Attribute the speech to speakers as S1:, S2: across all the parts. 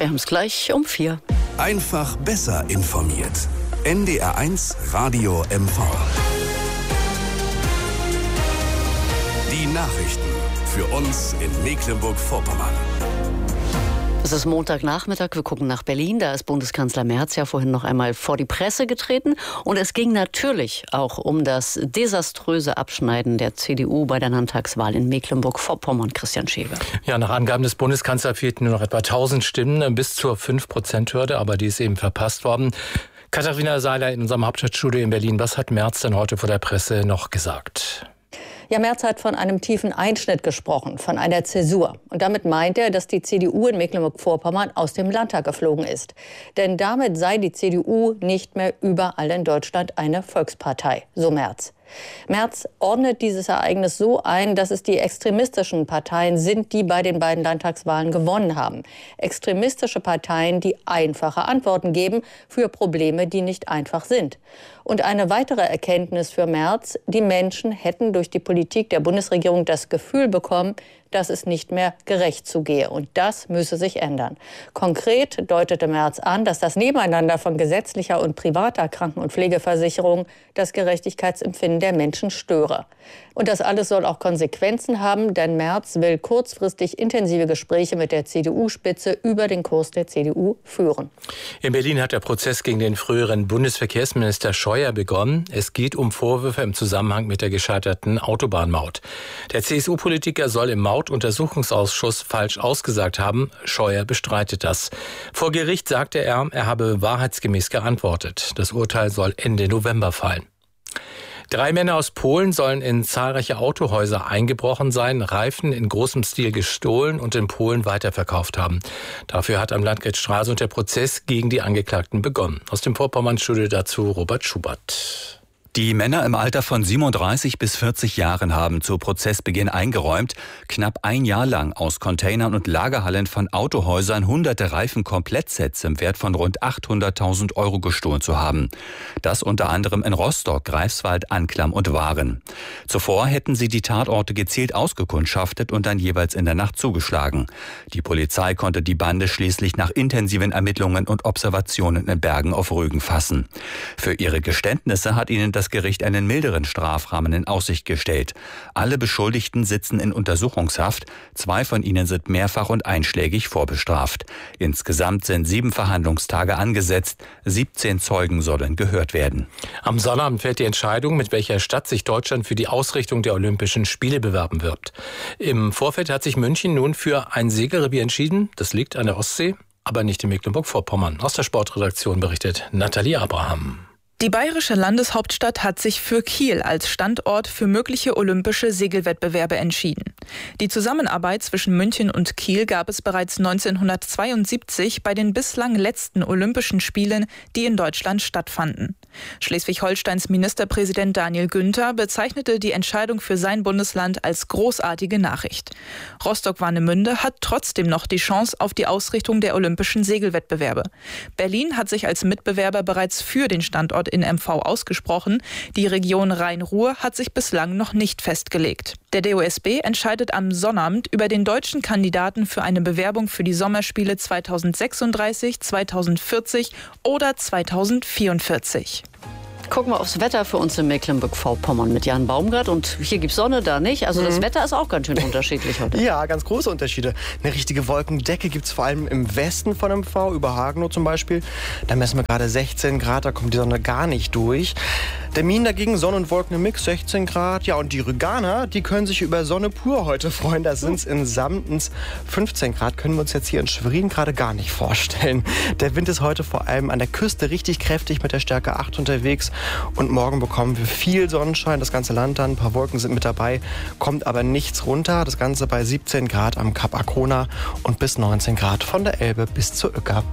S1: Wir haben es gleich um 4.
S2: Einfach besser informiert. NDR1 Radio MV. Die Nachrichten für uns in Mecklenburg-Vorpommern.
S1: Es ist Montagnachmittag, wir gucken nach Berlin. Da ist Bundeskanzler Merz ja vorhin noch einmal vor die Presse getreten. Und es ging natürlich auch um das desaströse Abschneiden der CDU bei der Landtagswahl in Mecklenburg-Vorpommern. Christian Schewe.
S3: Ja, nach Angaben des Bundeskanzlers fehlten nur noch etwa 1000 Stimmen bis zur 5%-Hürde, aber die ist eben verpasst worden. Katharina Seiler in unserem Hauptstadtstudio in Berlin. Was hat Merz denn heute vor der Presse noch gesagt?
S4: Ja, Merz hat von einem tiefen Einschnitt gesprochen, von einer Zäsur. Und damit meint er, dass die CDU in Mecklenburg-Vorpommern aus dem Landtag geflogen ist. Denn damit sei die CDU nicht mehr überall in Deutschland eine Volkspartei, so Merz. Merz ordnet dieses Ereignis so ein, dass es die extremistischen Parteien sind, die bei den beiden Landtagswahlen gewonnen haben. Extremistische Parteien, die einfache Antworten geben für Probleme, die nicht einfach sind. Und eine weitere Erkenntnis für Merz: Die Menschen hätten durch die Politik der Bundesregierung das Gefühl bekommen, dass es nicht mehr gerecht zugehe. Und das müsse sich ändern. Konkret deutete Merz an, dass das Nebeneinander von gesetzlicher und privater Kranken- und Pflegeversicherung das Gerechtigkeitsempfinden der Menschen störe. Und das alles soll auch Konsequenzen haben, denn Merz will kurzfristig intensive Gespräche mit der CDU-Spitze über den Kurs der CDU führen.
S3: In Berlin hat der Prozess gegen den früheren Bundesverkehrsminister Scheuer begonnen. Es geht um Vorwürfe im Zusammenhang mit der gescheiterten Autobahnmaut. Der CSU-Politiker soll im Mautuntersuchungsausschuss falsch ausgesagt haben. Scheuer bestreitet das. Vor Gericht sagte er, er habe wahrheitsgemäß geantwortet. Das Urteil soll Ende November fallen. 3 Männer aus Polen sollen in zahlreiche Autohäuser eingebrochen sein, Reifen in großem Stil gestohlen und in Polen weiterverkauft haben. Dafür hat am Landgericht Stralsund der Prozess gegen die Angeklagten begonnen. Aus dem Vorpommernstudio dazu Robert Schubert.
S5: Die Männer im Alter von 37 bis 40 Jahren haben zu Prozessbeginn eingeräumt, knapp ein Jahr lang aus Containern und Lagerhallen von Autohäusern hunderte Reifenkomplettsets im Wert von rund 800.000 € gestohlen zu haben. Das unter anderem in Rostock, Greifswald, Anklam und Waren. Zuvor hätten sie die Tatorte gezielt ausgekundschaftet und dann jeweils in der Nacht zugeschlagen. Die Polizei konnte die Bande schließlich nach intensiven Ermittlungen und Observationen in Bergen auf Rügen fassen. Für ihre Geständnisse hat ihnen das Gericht einen milderen Strafrahmen in Aussicht gestellt. Alle Beschuldigten sitzen in Untersuchungshaft. 2 von ihnen sind mehrfach und einschlägig vorbestraft. Insgesamt sind 7 Verhandlungstage angesetzt. 17 Zeugen sollen gehört werden.
S3: Am Sonnabend fällt die Entscheidung, mit welcher Stadt sich Deutschland für die Ausrichtung der Olympischen Spiele bewerben wird. Im Vorfeld hat sich München nun für ein Segelrevier entschieden. Das liegt an der Ostsee, aber nicht in Mecklenburg-Vorpommern. Aus der Sportredaktion berichtet Nathalie Abraham.
S6: Die bayerische Landeshauptstadt hat sich für Kiel als Standort für mögliche olympische Segelwettbewerbe entschieden. Die Zusammenarbeit zwischen München und Kiel gab es bereits 1972 bei den bislang letzten Olympischen Spielen, die in Deutschland stattfanden. Schleswig-Holsteins Ministerpräsident Daniel Günther bezeichnete die Entscheidung für sein Bundesland als großartige Nachricht. Rostock-Warnemünde hat trotzdem noch die Chance auf die Ausrichtung der olympischen Segelwettbewerbe. Berlin hat sich als Mitbewerber bereits für den Standort in MV ausgesprochen. Die Region Rhein-Ruhr hat sich bislang noch nicht festgelegt. Der DOSB entscheidet am Sonnabend über den deutschen Kandidaten für eine Bewerbung für die Sommerspiele 2036, 2040 oder 2044.
S1: Gucken wir aufs Wetter für uns in Mecklenburg-Vorpommern mit Jan Baumgart. Und hier gibt es Sonne, da nicht. Also das Wetter ist auch ganz schön unterschiedlich heute.
S7: Ja, ganz große Unterschiede. Eine richtige Wolkendecke gibt es vor allem im Westen von MV, über Hagenow zum Beispiel. Da messen wir gerade 16 Grad, da kommt die Sonne gar nicht durch. Der Min dagegen, Sonne und Wolken im Mix, 16 Grad. Ja, und die Rüganer, die können sich über Sonne pur heute freuen. Da sind es in Samtens 15 Grad. Können wir uns jetzt hier in Schwerin gerade gar nicht vorstellen. Der Wind ist heute vor allem an der Küste richtig kräftig mit der Stärke 8 unterwegs. Und morgen bekommen wir viel Sonnenschein, das ganze Land dann. Ein paar Wolken sind mit dabei, kommt aber nichts runter. Das Ganze bei 17 Grad am Kap Arkona und bis 19 Grad von der Elbe bis zur Uecker.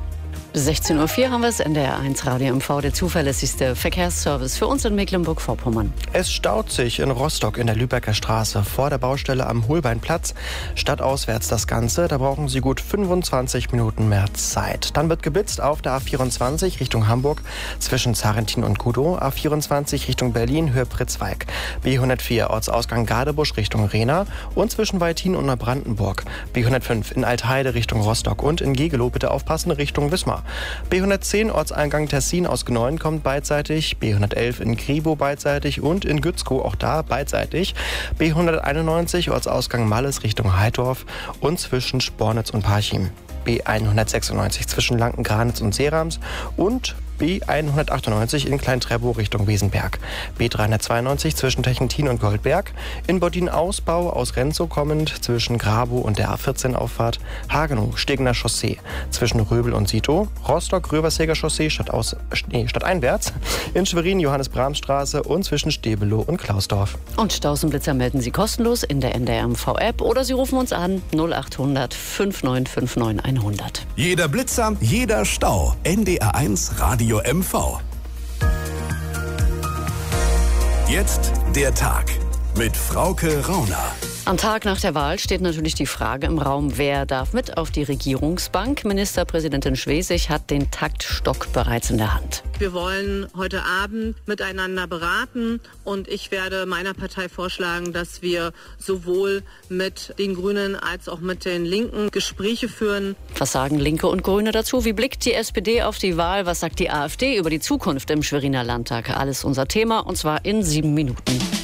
S1: 16:04 Uhr haben wir es, NDR1 Radio MV, der zuverlässigste Verkehrsservice für uns in Mecklenburg-Vorpommern.
S7: Es staut sich in Rostock in der Lübecker Straße vor der Baustelle am Holbeinplatz. Stadtauswärts das Ganze, da brauchen Sie gut 25 Minuten mehr Zeit. Dann wird geblitzt auf der A24 Richtung Hamburg zwischen Zarentin und Gudow, A24 Richtung Berlin, Höhe Pritzwalk, B104 Ortsausgang Gadebusch Richtung Rehna und zwischen Weithin und Neubrandenburg, B105 in Altheide Richtung Rostock und in Gegelow bitte aufpassen Richtung Wismar. B110 Ortseingang Tessin aus Gneulen kommt beidseitig, B111 in Krivo beidseitig und in Gützkow auch da beidseitig, B191 Ortsausgang Malles Richtung Heidorf und zwischen Spornitz und Parchim, B196 zwischen Lanken-Granitz und Seerams und B198 in Klein-Treppow Richtung Wesenberg, B392 zwischen Techentin und Goldberg, in Bodin-Ausbau aus Renzow kommend zwischen Grabow und der A14-Auffahrt, Hagenow, Stegner Chaussee zwischen Röbel und Sito, Rostock, Röversäger Chaussee stadteinwärts, in Schwerin Johannes-Brahms-Straße und zwischen Stebelow und Klausdorf.
S1: Und Stausenblitzer melden Sie kostenlos in der NDR-MV-App oder Sie rufen uns an 0800 5959 100.
S2: Jeder Blitzer, jeder Stau. NDR1 Radio MV. Jetzt der Tag mit Frauke Rauner.
S1: Am Tag nach der Wahl steht natürlich die Frage im Raum, wer darf mit auf die Regierungsbank? Ministerpräsidentin Schwesig hat den Taktstock bereits in der Hand.
S8: Wir wollen heute Abend miteinander beraten und ich werde meiner Partei vorschlagen, dass wir sowohl mit den Grünen als auch mit den Linken Gespräche führen.
S1: Was sagen Linke und Grüne dazu? Wie blickt die SPD auf die Wahl? Was sagt die AfD über die Zukunft im Schweriner Landtag? Alles unser Thema und zwar in 7 Minuten.